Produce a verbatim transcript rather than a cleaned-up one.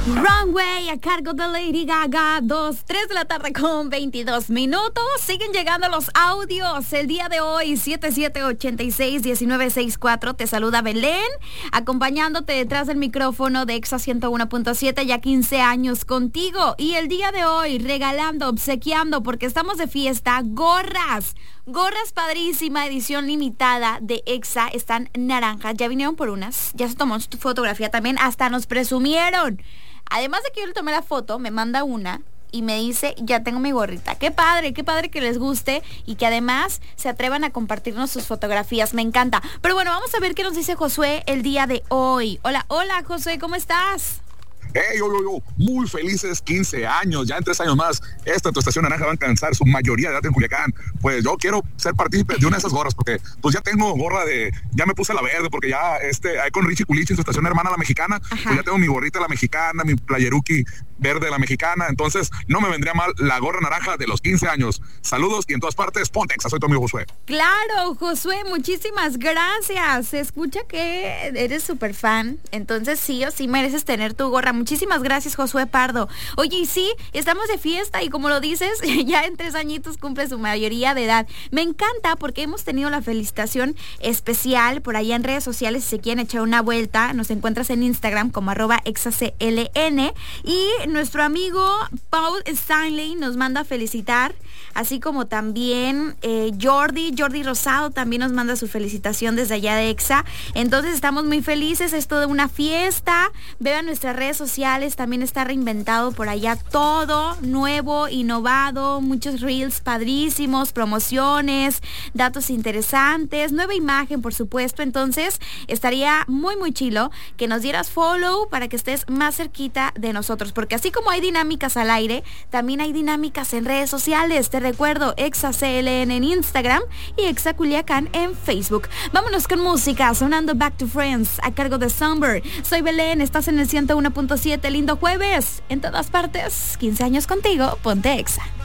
Runway a cargo de Lady Gaga, dos, tres de la tarde con veintidós minutos. Siguen llegando los audios. El día de hoy, siete siete ocho seis, uno nueve seis cuatro. Te saluda Belén, acompañándote detrás del micrófono de Exa ciento uno punto siete, ya quince años contigo. Y el día de hoy, regalando, obsequiando, porque estamos de fiesta, gorras. Gorras padrísima, edición limitada de Exa. Están naranjas. Ya vinieron por unas. Ya se tomó su fotografía también. Hasta nos presumieron. Además de que yo le tomé la foto, me manda una y me dice, ya tengo mi gorrita. Qué padre, qué padre que les guste y que además se atrevan a compartirnos sus fotografías. Me encanta. Pero bueno, vamos a ver qué nos dice Josué el día de hoy. Hola, hola Josué, ¿cómo estás? Hey, yo, yo, yo, muy felices quince años, ya en tres años más, esta tu estación naranja va a alcanzar su mayoría de edad en Culiacán. Pues yo quiero ser partícipe de una de esas gorras, porque pues ya tengo gorra de, ya me puse la verde, porque ya este, ahí con Richie Culichi en su estación hermana la mexicana, Ajá. pues ya tengo mi gorrita la mexicana, mi playeruki verde de la mexicana, entonces no me vendría mal la gorra naranja de los quince años. Saludos y en todas partes, ponte Exa, soy tu amigo Josué. Claro, Josué, muchísimas gracias. Se escucha que eres súper fan, entonces sí o sí mereces tener tu gorra. Muchísimas gracias, Josué Pardo. Oye, y sí, estamos de fiesta y como lo dices, ya en tres añitos cumple su mayoría de edad. Me encanta porque hemos tenido la felicitación especial por allá en redes sociales. Si se quieren echar una vuelta, nos encuentras en Instagram como arroba exacln, y nuestro amigo Paul Stanley nos manda a felicitar, así como también eh, Jordi, Jordi Rosado también nos manda su felicitación desde allá de Exa. Entonces estamos muy felices, es toda una fiesta. Vean nuestras redes sociales, también está reinventado por allá todo, nuevo, innovado, muchos reels padrísimos, promociones, datos interesantes, nueva imagen por supuesto. Entonces estaría muy muy chilo que nos dieras follow para que estés más cerquita de nosotros, porque así como hay dinámicas al aire, también hay dinámicas en redes sociales. Te recuerdo, ExaCLN en Instagram y Exa Culiacán en Facebook. Vámonos con música, sonando Back to Friends a cargo de Summer. Soy Belén, estás en el ciento uno punto siete. Lindo jueves en todas partes. quince años contigo, ponte Exa.